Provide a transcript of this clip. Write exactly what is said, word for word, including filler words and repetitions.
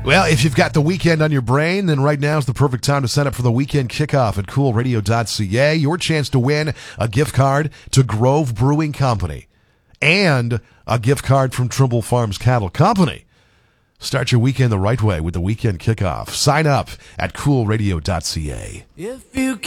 Well, if you've got the weekend on your brain, then right now is the perfect time to sign up for the weekend kickoff at cool radio dot c a. Your chance to win a gift card to Grove Brewing Company and a gift card from Trimble Farms Cattle Company. Start your weekend the right way with the weekend kickoff. Sign up at cool radio dot c a. If you